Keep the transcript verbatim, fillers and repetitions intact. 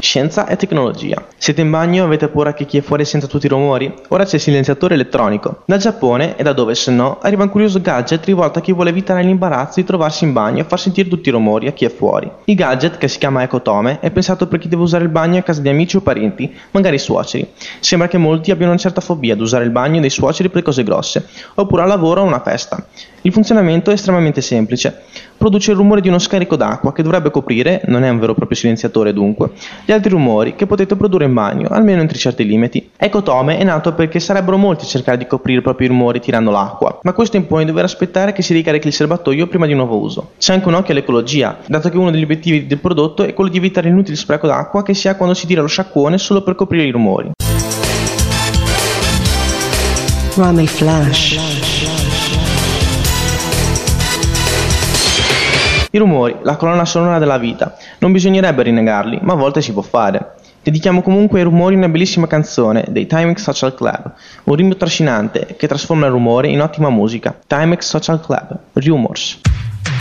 Scienza e tecnologia. Siete in bagno e avete paura che chi è fuori senta tutti i rumori? Ora c'è il silenziatore elettronico. Dal Giappone, e da dove se no, arriva un curioso gadget rivolto a chi vuole evitare l'imbarazzo di trovarsi in bagno e far sentire tutti i rumori a chi è fuori. Il gadget, che si chiama Ecotome, è pensato per chi deve usare il bagno a casa di amici o parenti, magari suoceri. Sembra che molti abbiano una certa fobia ad usare il bagno dei suoceri per cose grosse, oppure al lavoro o a una festa. Il funzionamento è estremamente semplice. Produce il rumore di uno scarico d'acqua che dovrebbe coprire, non è un vero e proprio silenziatore dunque, gli altri rumori che potete produrre in bagno, almeno entro certi limiti. Ecotome è nato perché sarebbero molti a cercare di coprire i propri rumori tirando l'acqua, ma questo impone di dover aspettare che si ricarichi il serbatoio prima di un nuovo uso. C'è anche un occhio all'ecologia, dato che uno degli obiettivi del prodotto è quello di evitare l'inutile spreco d'acqua che si ha quando si tira lo sciacquone solo per coprire i rumori. Rummy Flash. I rumori, la colonna sonora della vita. Non bisognerebbe rinnegarli, ma a volte si può fare. Dedichiamo comunque ai rumori una bellissima canzone dei Timex Social Club, un ritmo trascinante che trasforma il rumore in ottima musica. Timex Social Club, Rumors.